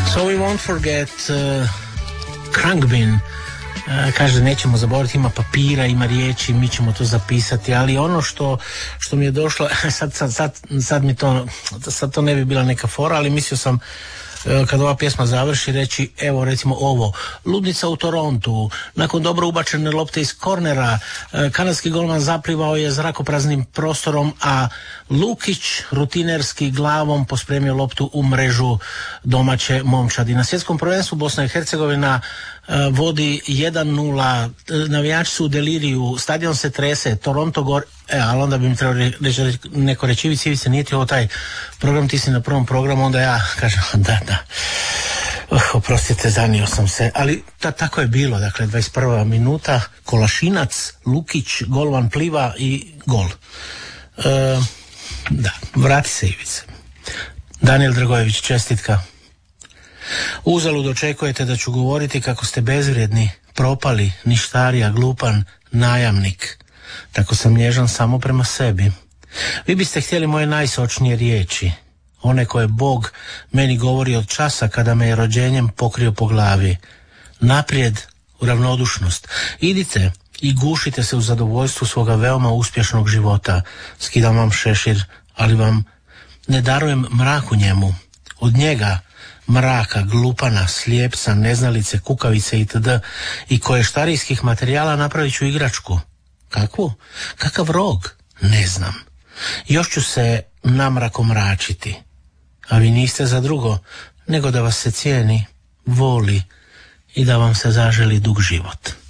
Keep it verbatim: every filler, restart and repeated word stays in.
So we won't forget uh, Khruangbin. Uh, kaže, nećemo zaboraviti, ima papira, ima riječi, mi ćemo to zapisati, ali ono što, što mi je došlo, sad, sad, sad, sad mi to, sad to ne bi bila neka fora, ali mislio sam kad ova pjesma završi reći, evo recimo ovo, ludnica u Torontu, nakon dobro ubačene lopte iz kornera, kanadski golman zaplivao je zrakopraznim prostorom, a Lukić rutinerski glavom pospremio loptu u mrežu domaće momčadi. Na svjetskom prvenstvu Bosna i Hercegovina vodi jedan nula, navijači su u deliriju, stadion se trese, Toronto gor, e, ali onda bi mi trebalo reći, neko reći, Ivici, Ivici, nije ti ovo taj program, ti si na prvom programu, onda ja kažem, da, da, uh, oprostite, zanio sam se, ali ta, tako je bilo, dakle, dvadeset prva minuta, Kolašinac, Lukić, golman pliva i gol. Uh, da, vrati se, Ivice. Daniel Dragojević, čestitka. Uzalud očekujete da ću govoriti kako ste bezvrijedni, propali, ništarija, glupan, najamnik. Tako sam nježan samo prema sebi. Vi biste htjeli moje najsočnije riječi, one koje Bog meni govori od časa kada me je rođenjem pokrio po glavi. Naprijed u ravnodušnost. Idite i gušite se u zadovoljstvu svoga veoma uspješnog života. Skidam vam šešir, ali vam ne darujem mrak u njemu. Od njega, mraka, glupana, slijepca, neznalice, kukavice itd. i koještarijskih materijala napravit ću igračku. Kakvu? Kakav rog? Ne znam. Još ću se namrako mračiti. A vi niste za drugo, nego da vas se cijeni, voli i da vam se zaželi dug život.